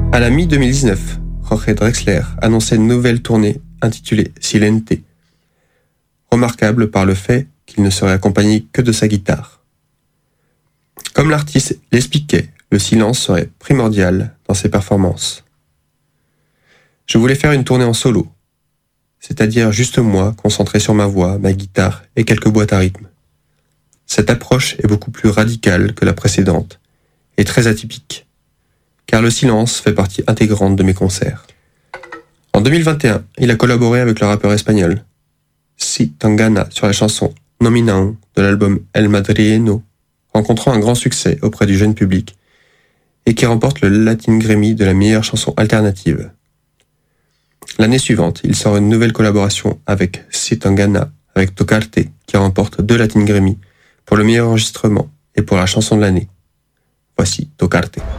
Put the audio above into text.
À la mi-2019, Jorge Drexler annonçait une nouvelle tournée intitulée Silente, remarquable par le fait qu'il ne serait accompagné que de sa guitare. Comme l'artiste l'expliquait, le silence serait primordial dans ses performances. Je voulais faire une tournée en solo, c'est-à-dire juste moi, concentré sur ma voix, ma guitare et quelques boîtes à rythme. Cette approche est beaucoup plus radicale que la précédente et très atypique, car le silence fait partie intégrante de mes concerts. En 2021, il a collaboré avec le rappeur espagnol Si Tangana sur la chanson Nominao de l'album El Madrileño, rencontrant un grand succès auprès du jeune public et qui remporte le Latin Grammy de la meilleure chanson alternative. L'année suivante, il sort une nouvelle collaboration avec Si Tangana avec Tocarte qui remporte 2 Latin Grammy pour le meilleur enregistrement et pour la chanson de l'année. Voici Tocarte.